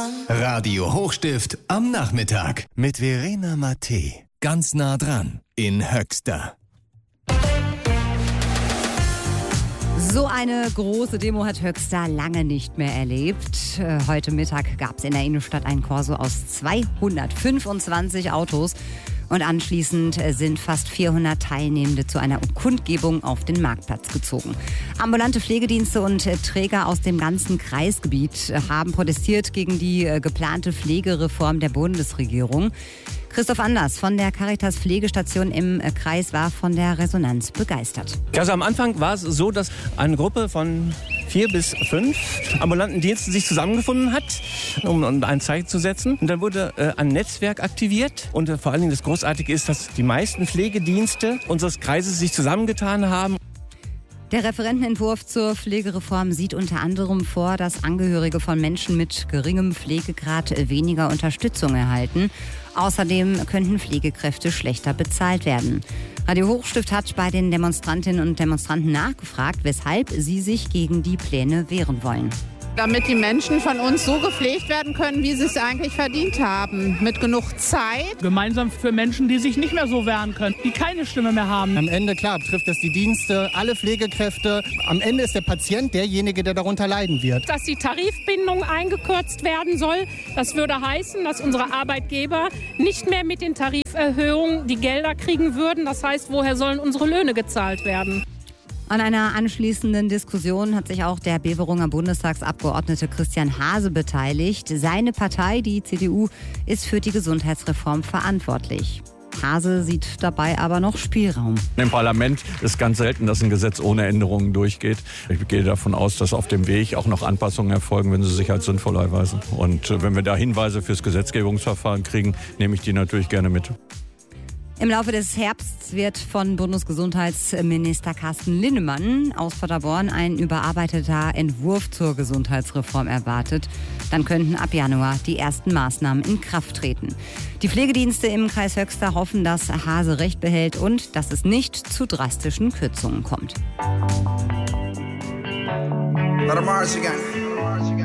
Radio Hochstift am Nachmittag mit Verena Mattei. Ganz nah dran in Höxter. So eine große Demo hat Höxter lange nicht mehr erlebt. Heute Mittag gab es in der Innenstadt ein Korso aus 225 Autos. Und anschließend sind fast 400 Teilnehmende zu einer Kundgebung auf den Marktplatz gezogen. Ambulante Pflegedienste und Träger aus dem ganzen Kreisgebiet haben protestiert gegen die geplante Pflegereform der Bundesregierung. Christoph Anders von der Caritas Pflegestation im Kreis war von der Resonanz begeistert. Also am Anfang war es so, dass eine Gruppe von 4 bis 5 ambulanten Diensten sich zusammengefunden hat, um ein Zeichen zu setzen. Und dann wurde ein Netzwerk aktiviert. Und vor allen Dingen das Großartige ist, dass die meisten Pflegedienste unseres Kreises sich zusammengetan haben. Der Referentenentwurf zur Pflegereform sieht unter anderem vor, dass Angehörige von Menschen mit geringem Pflegegrad weniger Unterstützung erhalten. Außerdem könnten Pflegekräfte schlechter bezahlt werden. Radio Hochstift hat bei den Demonstrantinnen und Demonstranten nachgefragt, weshalb sie sich gegen die Pläne wehren wollen. Damit die Menschen von uns so gepflegt werden können, wie sie es eigentlich verdient haben. Mit genug Zeit. Gemeinsam für Menschen, die sich nicht mehr so wehren können, die keine Stimme mehr haben. Am Ende, klar, betrifft es die Dienste, alle Pflegekräfte. Am Ende ist der Patient derjenige, der darunter leiden wird. Dass die Tarifbindung eingekürzt werden soll, das würde heißen, dass unsere Arbeitgeber nicht mehr mit den Tariferhöhungen die Gelder kriegen würden. Das heißt, woher sollen unsere Löhne gezahlt werden? An einer anschließenden Diskussion hat sich auch der Beverunger Bundestagsabgeordnete Christian Hase beteiligt. Seine Partei, die CDU, ist für die Gesundheitsreform verantwortlich. Hase sieht dabei aber noch Spielraum. Im Parlament ist ganz selten, dass ein Gesetz ohne Änderungen durchgeht. Ich gehe davon aus, dass auf dem Weg auch noch Anpassungen erfolgen, wenn sie sich als sinnvoll erweisen. Und wenn wir da Hinweise fürs Gesetzgebungsverfahren kriegen, nehme ich die natürlich gerne mit. Im Laufe des Herbsts wird von Bundesgesundheitsminister Carsten Linnemann aus Paderborn ein überarbeiteter Entwurf zur Gesundheitsreform erwartet. Dann könnten ab Januar die ersten Maßnahmen in Kraft treten. Die Pflegedienste im Kreis Höxter hoffen, dass Hase Recht behält und dass es nicht zu drastischen Kürzungen kommt.